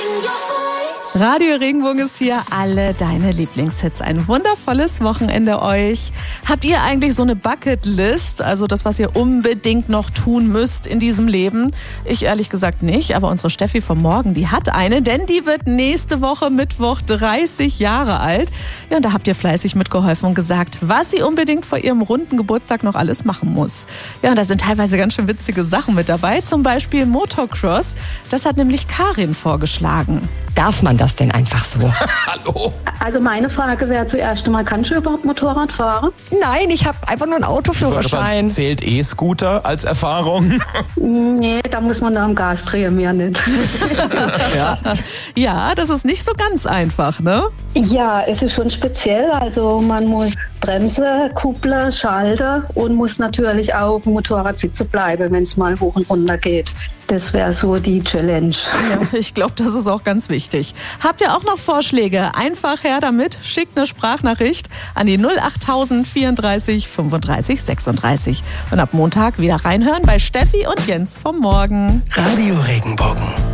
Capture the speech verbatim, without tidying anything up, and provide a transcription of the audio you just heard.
Radio Regenbogen ist hier, alle deine Lieblingshits. Ein wundervolles Wochenende euch. Habt ihr eigentlich so eine Bucketlist, also das, was ihr unbedingt noch tun müsst in diesem Leben? Ich ehrlich gesagt nicht, aber unsere Steffi vom Morgen, die hat eine, denn die wird nächste Woche Mittwoch dreißig Jahre alt. Ja, und da habt ihr fleißig mitgeholfen und gesagt, was sie unbedingt vor ihrem runden Geburtstag noch alles machen muss. Ja, und da sind teilweise ganz schön witzige Sachen mit dabei, zum Beispiel Motocross. Das hat nämlich Karin vorgeschlagen. Darf man das denn einfach so? Hallo? Also meine Frage wäre zuerst einmal, kannst du überhaupt Motorrad fahren? Nein, ich habe einfach nur einen Autoführerschein. Zählt E-Scooter als Erfahrung? Nee, da muss man da am Gas drehen, mehr nicht. Ja. Ja, das ist nicht so ganz einfach, ne? Ja, es ist schon speziell. Also man muss Bremse, Kuppler, Schalter und muss natürlich auch auf dem Motorrad sitzen bleiben, wenn es mal hoch und runter geht. Das wäre so die Challenge. Ja, ich glaube, das ist auch ganz wichtig. Habt ihr auch noch Vorschläge? Einfach her damit. Schickt eine Sprachnachricht an die null achttausend vierunddreißig fünfunddreißig sechsunddreißig. Und ab Montag wieder reinhören bei Steffi und Jens vom Morgen. Radio Regenbogen.